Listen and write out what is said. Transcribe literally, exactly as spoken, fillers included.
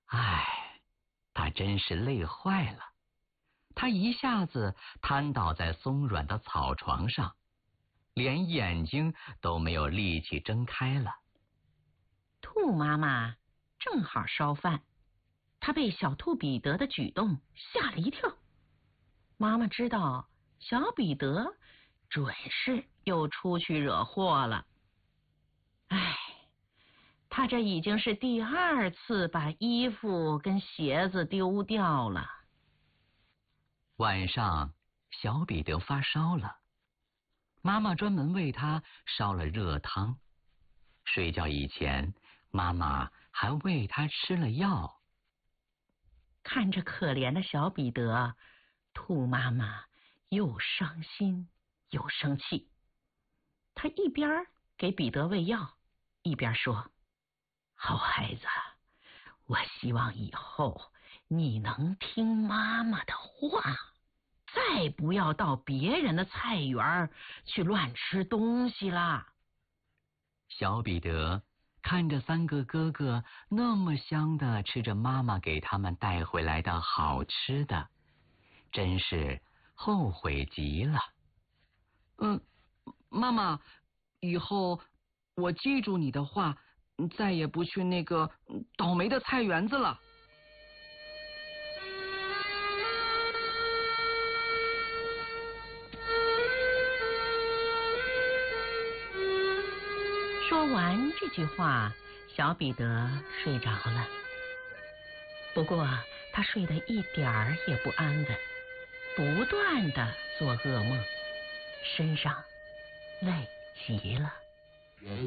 唉，他真是累坏了。他一下子瘫倒在松软的草床上，连眼睛都没有力气睁开了。 兔妈妈正好烧饭，她被小兔彼得的举动吓了一跳。妈妈知道小彼得准是又出去惹祸了。唉，他这已经是第二次把衣服跟鞋子丢掉了。 晚上，小彼得发烧了，妈妈专门为他烧了热汤。睡觉以前，妈妈还喂他吃了药。 看着可怜的小彼得，兔妈妈又伤心又生气。她一边给彼得喂药，一边说：好孩子，我希望以后你能听妈妈的话，再不要到别人的菜园去乱吃东西啦。 小彼得看着三个哥哥那么香的吃着妈妈给他们带回来的好吃的，真是后悔极了。嗯，妈妈，以后我记住你的话，再也不去那个倒霉的菜园子了。 说完这句话，小彼得睡着了。不过他睡得一点儿也不安稳，不断地做噩梦，身上累极了。